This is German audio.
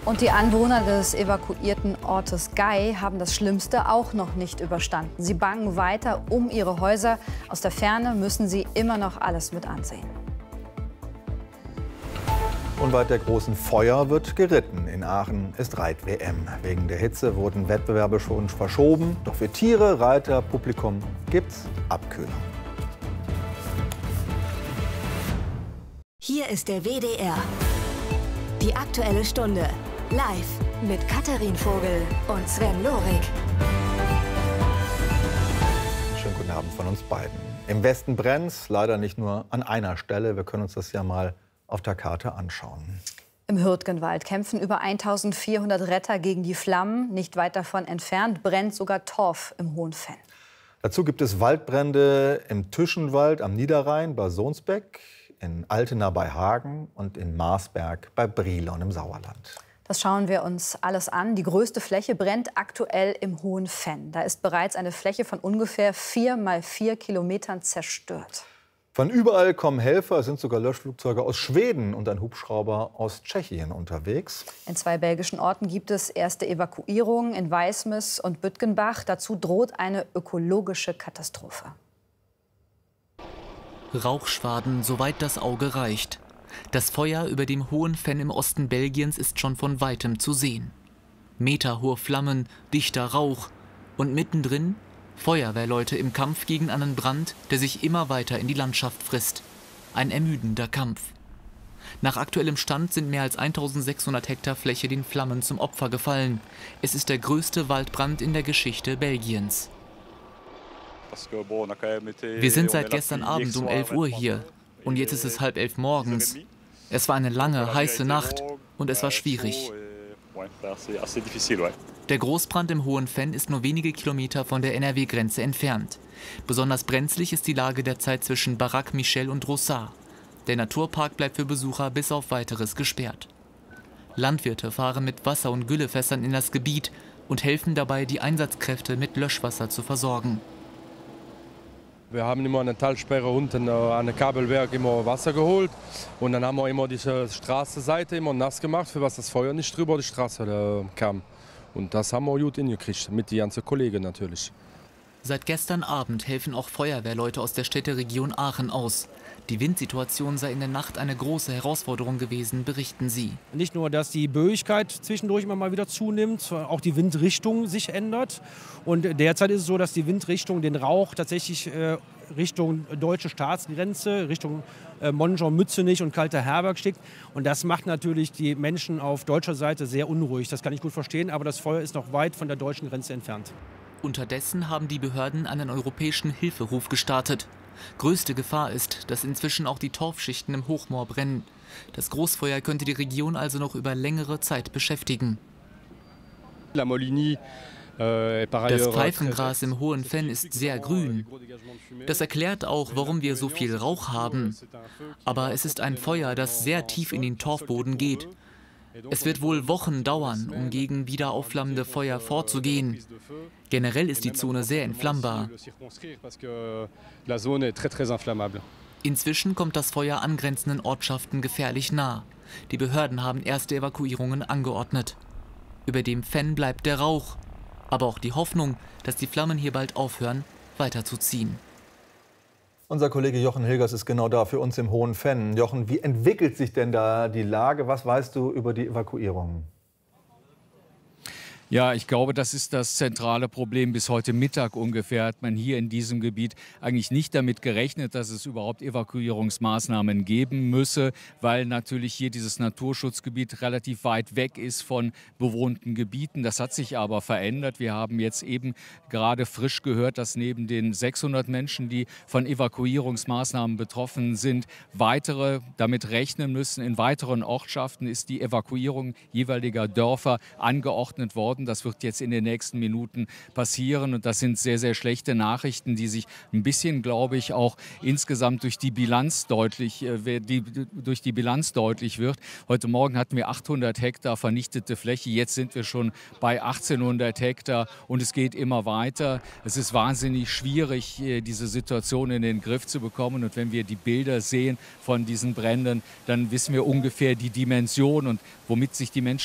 Und die Anwohner des evakuierten Ortes Gai haben das Schlimmste auch noch nicht überstanden. Sie bangen weiter um ihre Häuser. Aus der Ferne müssen sie immer noch alles mit ansehen. Unweit der großen Feuer wird geritten. In Aachen ist Reit-WM. Wegen der Hitze wurden Wettbewerbe schon verschoben. Doch für Tiere, Reiter, Publikum gibt's Abkühlung. Hier ist der WDR. Die Aktuelle Stunde. Live mit Katharin Vogel und Sven Lorig. Schönen guten Abend von uns beiden. Im Westen brennt's, leider nicht nur an einer Stelle. Wir können uns das ja mal auf der Karte anschauen. Im Hürtgenwald kämpfen über 1400 Retter gegen die Flammen. Nicht weit davon entfernt brennt sogar Torf im Hohen Venn. Dazu gibt es Waldbrände im Tüschenwald am Niederrhein bei Sohnsbeck, in Altena bei Hagen und in Marsberg bei Brilon im Sauerland. Das schauen wir uns alles an. Die größte Fläche brennt aktuell im Hohen Venn. Da ist bereits eine Fläche von ungefähr 4 mal 4 Kilometern zerstört. Von überall kommen Helfer, es sind sogar Löschflugzeuge aus Schweden und ein Hubschrauber aus Tschechien unterwegs. In 2 belgischen Orten gibt es erste Evakuierungen, in Weismes und Bütgenbach. Dazu droht eine ökologische Katastrophe. Rauchschwaden, soweit das Auge reicht. Das Feuer über dem Hohen Venn im Osten Belgiens ist schon von weitem zu sehen. Meterhohe Flammen, dichter Rauch und mittendrin Feuerwehrleute im Kampf gegen einen Brand, der sich immer weiter in die Landschaft frisst. Ein ermüdender Kampf. Nach aktuellem Stand sind mehr als 1600 Hektar Fläche den Flammen zum Opfer gefallen. Es ist der größte Waldbrand in der Geschichte Belgiens. Wir sind seit gestern Abend um 11 Uhr hier und jetzt ist es 10:30 morgens. Es war eine lange, heiße Nacht und es war schwierig. Der Großbrand im Hohen Venn ist nur wenige Kilometer von der NRW-Grenze entfernt. Besonders brenzlig ist die Lage derzeit zwischen Baraque Michel und Rossard. Der Naturpark bleibt für Besucher bis auf Weiteres gesperrt. Landwirte fahren mit Wasser- und Güllefässern in das Gebiet und helfen dabei, die Einsatzkräfte mit Löschwasser zu versorgen. Wir haben immer eine Talsperre unten an einem Kabelwerk immer Wasser geholt und dann haben wir immer diese Straßenseite immer nass gemacht, für was das Feuer nicht drüber die Straße kam. Und das haben wir gut hingekriegt, mit den ganzen Kollegen natürlich. Seit gestern Abend helfen auch Feuerwehrleute aus der Städteregion Aachen aus. Die Windsituation sei in der Nacht eine große Herausforderung gewesen, berichten sie. Nicht nur, dass die Böigkeit zwischendurch immer mal wieder zunimmt, auch die Windrichtung sich ändert. Und derzeit ist es so, dass die Windrichtung den Rauch tatsächlich Richtung deutsche Staatsgrenze, Richtung Monschau-Mützenich und Kalter-Herberg schickt. Und das macht natürlich die Menschen auf deutscher Seite sehr unruhig. Das kann ich gut verstehen, aber das Feuer ist noch weit von der deutschen Grenze entfernt. Unterdessen haben die Behörden einen europäischen Hilferuf gestartet. Größte Gefahr ist, dass inzwischen auch die Torfschichten im Hochmoor brennen. Das Großfeuer könnte die Region also noch über längere Zeit beschäftigen. Das Pfeifengras im Hohen Venn ist sehr grün. Das erklärt auch, warum wir so viel Rauch haben. Aber es ist ein Feuer, das sehr tief in den Torfboden geht. Es wird wohl Wochen dauern, um gegen wieder aufflammende Feuer vorzugehen. Generell ist die Zone sehr entflammbar. Inzwischen kommt das Feuer angrenzenden Ortschaften gefährlich nah. Die Behörden haben erste Evakuierungen angeordnet. Über dem Venn bleibt der Rauch, aber auch die Hoffnung, dass die Flammen hier bald aufhören, weiterzuziehen. Unser Kollege Jochen Hilgers ist genau da für uns im Hohen Venn. Jochen, wie entwickelt sich denn da die Lage? Was weißt du über die Evakuierungen? Ja, ich glaube, das ist das zentrale Problem. Bis heute Mittag ungefähr hat man hier in diesem Gebiet eigentlich nicht damit gerechnet, dass es überhaupt Evakuierungsmaßnahmen geben müsse, weil natürlich hier dieses Naturschutzgebiet relativ weit weg ist von bewohnten Gebieten. Das hat sich aber verändert. Wir haben jetzt eben gerade frisch gehört, dass neben den 600 Menschen, die von Evakuierungsmaßnahmen betroffen sind, weitere damit rechnen müssen. In weiteren Ortschaften ist die Evakuierung jeweiliger Dörfer angeordnet worden. Das wird jetzt in den nächsten Minuten passieren. Und das sind sehr, sehr schlechte Nachrichten, die sich ein bisschen, glaube ich, auch insgesamt durch die Bilanz deutlich wird. Heute Morgen hatten wir 800 Hektar vernichtete Fläche. Jetzt sind wir schon bei 1800 Hektar und es geht immer weiter. Es ist wahnsinnig schwierig, diese Situation in den Griff zu bekommen. Und wenn wir die Bilder sehen von diesen Bränden, dann wissen wir ungefähr die Dimension und womit sich die Menschen